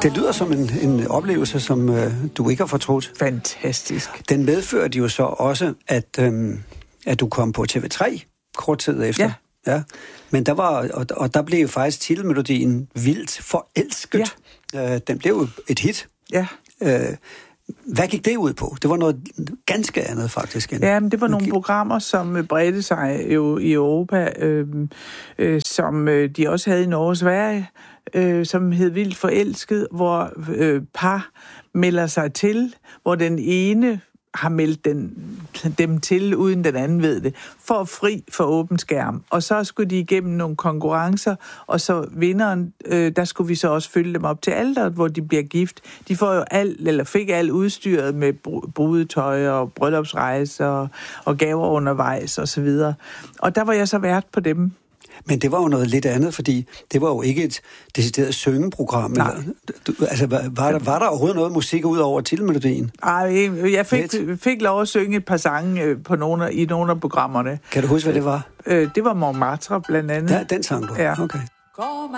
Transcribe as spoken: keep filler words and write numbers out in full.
Det lyder som en, en oplevelse, som øh, du ikke har fortrudt. Fantastisk. Den medførte jo så også, at, øh, at du kom på T V tre kort tid efter. Ja. Ja. Men der var, og, og der blev jo faktisk titelmelodien Vildt Forelsket. Ja. Øh, den blev jo et hit. Ja. Øh, hvad gik det ud på? Det var noget ganske andet, faktisk. End ja, men det var nogle programmer, som bredte sig jo i Europa, øh, øh, som øh, de også havde i Norge og Sverige, øh, som hed Vildt Forelsket, hvor øh, par melder sig til, hvor den ene har meldt den, dem til, uden den anden ved det, for fri for åben skærm. Og så skulle de igennem nogle konkurrencer, og så vinderen, øh, der skulle vi så også følge dem op til alderet, hvor de bliver gift. De får jo alt, eller fik alt udstyret med brudetøj og bryllupsrejser og, og gaver undervejs og så videre. Og der var jeg så vært på dem. Men det var jo noget lidt andet, fordi det var jo ikke et decideret syngeprogram. Eller, du, altså, var der, var der overhovedet noget musik ud over titelmelodien? Ej, jeg fik, fik lov at synge et par sange på nogle, i nogle af programmerne. Kan du huske, hvad det var? Øh, det var Montmartre blandt andet. Ja, den sang du? Ja. Okay.